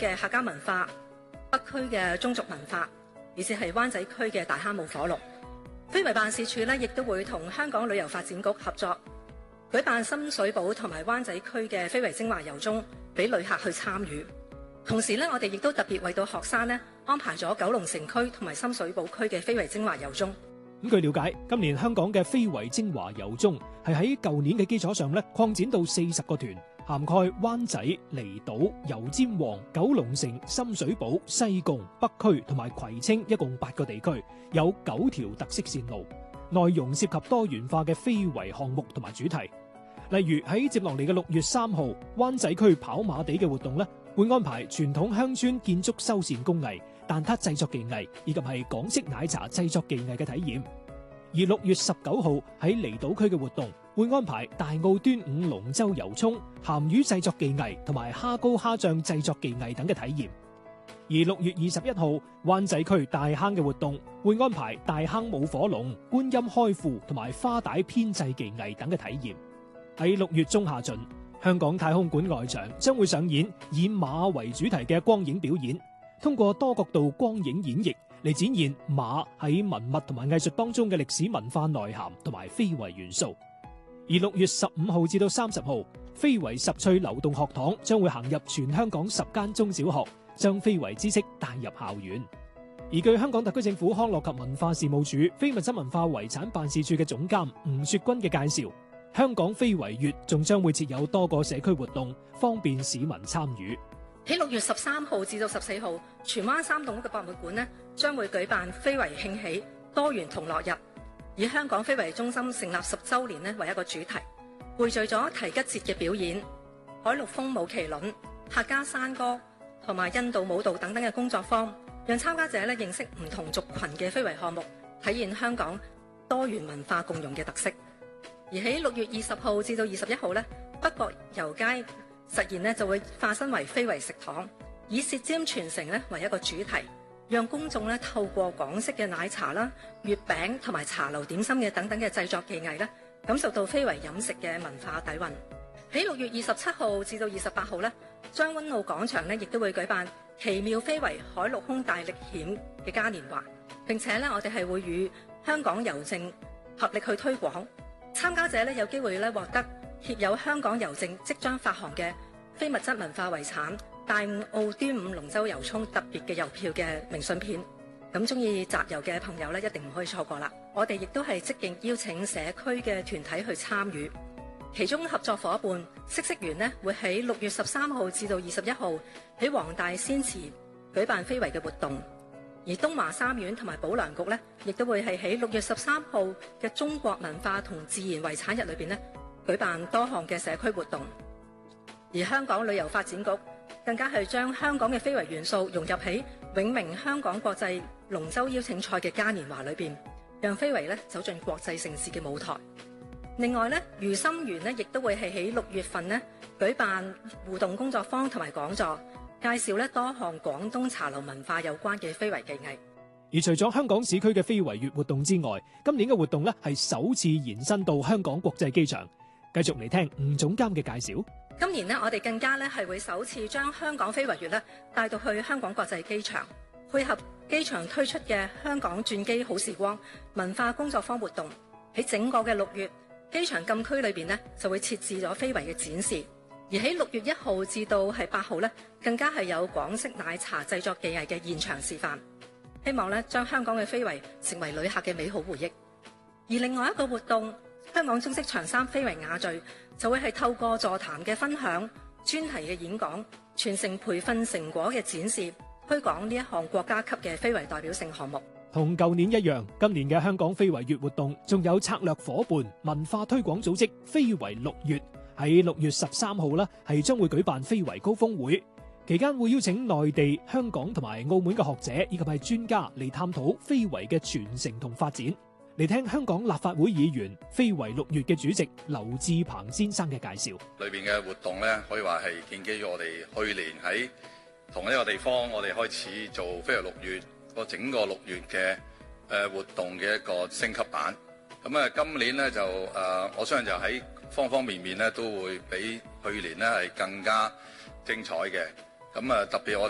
嘅客家文化、北區嘅宗族文化，以至係灣仔區嘅大坑舞火龍。非遺辦事處咧，亦都會同香港旅遊發展局合作，舉辦深水埗同埋灣仔區嘅非遺精華遊蹤，俾旅客去參與。同時咧，我哋亦都特別為到學生咧安排咗九龍城區同埋深水埗區嘅非遺精華遊蹤。 咁據了解，今年香港嘅非遺精華遊蹤係喺舊年嘅基礎上咧擴展到40個團，涵蓋灣仔、離島、油尖旺、九龍城、深水埗、西貢、北區同埋葵青，一共8個地區，有9條特色線路，內容涉及多元化嘅非遺項目同埋主題。例如喺接落嚟嘅6月3號，灣仔區跑馬地嘅活動咧，會安排傳統鄉村建築修繕工藝、蛋撻製作技藝以及係港式奶茶製作技藝嘅體驗。而6月19號喺離島區嘅活動會安排大澳端午龍舟遊涌、鹹魚製作技藝同埋蝦膏蝦醬製作技藝等嘅體驗。而6月21號灣仔區大坑嘅活動會安排大坑舞火龍、觀音開庫同埋花帶編製技藝等嘅體驗。喺6月中下旬，香港太空館外牆將會上演以馬為主題嘅光影表演，通過多角度光影演繹嚟展現馬喺文物同埋藝術當中嘅歷史文化內涵同埋非遺元素。而6月15號至到30號，非遺十趣流動學堂將會行入全香港10間中小學，將非遺知識帶入校園。而據香港特區政府康樂及文化事務署非物質文化遺產辦事處嘅總監吳雪君嘅介紹，香港非遺月仲將會設有多個社區活動，方便市民參與。 喺6月13號至到14號，荃灣3棟嘅博物館呢將會舉辦非遺慶喜多元同樂日，以香港非遺中心成立10週年呢為一個主題，匯聚咗提吉節嘅表演、海陸豐舞麒麟、客家山歌同埋印度舞蹈等等嘅工作坊，讓參加者呢認識唔同族群嘅非遺項目，體現香港多元文化共融嘅特色。而喺6月20號至到21號呢，北角油街實現呢就會化身為非遺食堂，以舌尖傳承呢為一個主題，讓公眾呢透過港式嘅奶茶啦、月餅同埋茶樓點心嘅等等嘅製作技藝呢，感受到非遺飲食嘅文化底蘊。喺6月27號至到28號呢，將軍澳廣場呢亦都會舉辦奇妙非遺海陸空大歷險嘅嘉年華，並且呢我哋係會與香港郵政合力去推廣。參加者咧有機會咧獲得貼有香港郵政即將發行嘅非物質文化遺產大澳端午龍舟遊涌特別嘅郵票嘅明信片。咁中意集郵嘅朋友咧一定唔可以錯過啦！我哋亦都係積極邀請社區嘅團體去參與，其中合作伙伴嗇色園呢會喺6月13號至到21號喺黃大仙祠舉辦非遺嘅活動。而東華三院同埋保良局呢，亦都會係喺6月13號嘅中國文化同自然遺產日裏邊呢，舉辦多項嘅社區活動。而香港旅遊發展局更加係將香港嘅非遺元素融入喺永明香港國際龍舟邀請賽嘅嘉年華裏邊，讓非遺呢走進國際盛事嘅舞台。另外呢，愉心園呢亦都會係喺6月份呢舉辦互動工作坊同埋講座，介紹咧多項廣東茶樓文化有關嘅非遺技藝。 而除咗香港市區嘅非遺月活動之外，今年嘅活動咧係首次延伸到香港國際機場。繼續嚟聽吳總監嘅介紹。 今年呢，我哋更加咧係會首次將香港非遺月咧帶到去香港國際機場，配合機場推出嘅香港轉機好時光文化工作坊活動。喺整個嘅6月，機場禁區裏邊呢就會設置咗非遺嘅展示。而喺6月1號至到8號咧，更加係有港式奶茶製作技藝嘅現場示範，希望咧將香港嘅非遺成為旅客嘅美好回憶。而另外一個活動，香港中式長衫非遺雅聚就會係透過座談嘅分享、專題嘅演講、傳承培訓成果嘅展示，推廣呢一項國家級嘅非遺代表性項目。 同舊年一樣，今年嘅香港非遺月活動仲有策略夥伴文化推廣組織非遺6月。喺6月13號啦，係將會舉辦非遺高峰會，期間會邀請內地、香港同埋澳門嘅學者以及係專家嚟探討非遺嘅傳承同發展。嚟聽香港立法會議員非遺6月嘅主席劉志鵬先生嘅介紹。 裏邊嘅活動咧，可以話係建基於我哋去年喺同一個地方，我哋開始做非遺6月個整個6月嘅活動嘅一個升級版。咁啊，今年咧就我相信就喺方方面面咧都會比去年咧係更加精彩嘅。咁啊，特別我哋